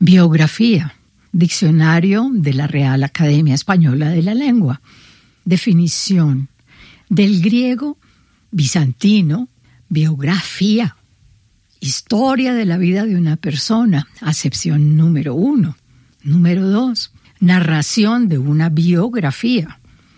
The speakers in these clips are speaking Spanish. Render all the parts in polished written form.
Biografía, diccionario de la Real Academia Española de la Lengua. Definición, del griego bizantino, biografía, historia de la vida de una persona, acepción número 1. Número 2, narración de una biografía.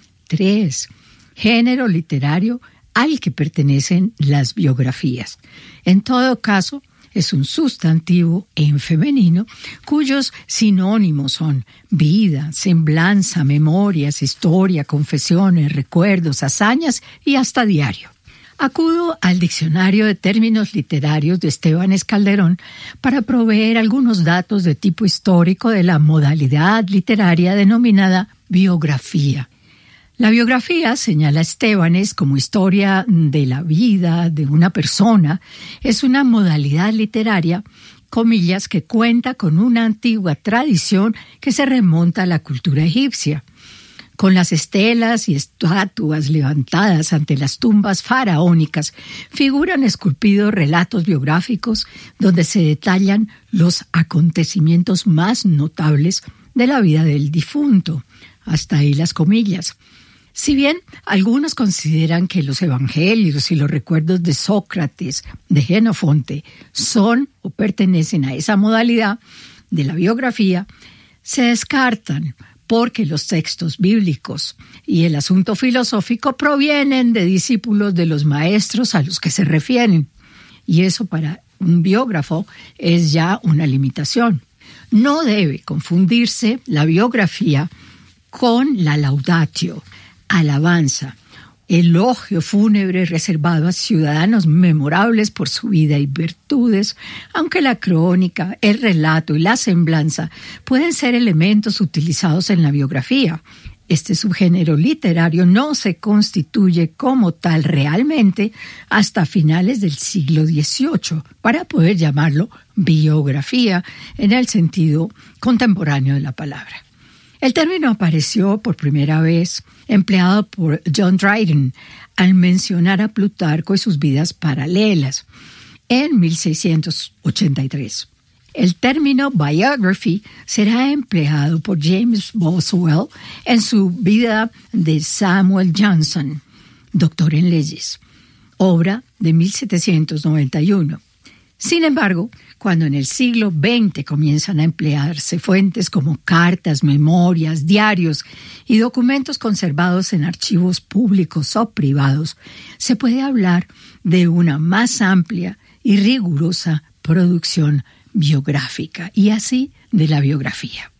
3, género literario al que pertenecen las biografías. En todo caso, es un sustantivo en femenino cuyos sinónimos son vida, semblanza, memorias, historia, confesiones, recuerdos, hazañas y hasta diario. Acudo al Diccionario de Términos Literarios de Estebanes Calderón para proveer algunos datos de tipo histórico de la modalidad literaria denominada biografía. La biografía, señala Estebanes, como historia de la vida de una persona, es una modalidad literaria, comillas, que cuenta con una antigua tradición que se remonta a la cultura egipcia. Con las estelas y estatuas levantadas ante las tumbas faraónicas, figuran esculpidos relatos biográficos donde se detallan los acontecimientos más notables de la vida del difunto. Hasta ahí las comillas. Si bien algunos consideran que los evangelios y los recuerdos de Sócrates, de Jenofonte, son o pertenecen a esa modalidad de la biografía, se descartan porque los textos bíblicos y el asunto filosófico provienen de discípulos de los maestros a los que se refieren. Y eso para un biógrafo es ya una limitación. No debe confundirse la biografía con la laudatio, alabanza, elogio fúnebre reservado a ciudadanos memorables por su vida y virtudes, aunque la crónica, el relato y la semblanza pueden ser elementos utilizados en la biografía. Este subgénero literario no se constituye como tal realmente hasta finales del siglo XVIII, para poder llamarlo biografía en el sentido contemporáneo de la palabra. El término apareció por primera vez empleado por John Dryden al mencionar a Plutarco y sus vidas paralelas en 1683. El término biography será empleado por James Boswell en su vida de Samuel Johnson, doctor en leyes, obra de 1791. Sin embargo, cuando en el siglo XX comienzan a emplearse fuentes como cartas, memorias, diarios y documentos conservados en archivos públicos o privados, se puede hablar de una más amplia y rigurosa producción biográfica y así de la biografía.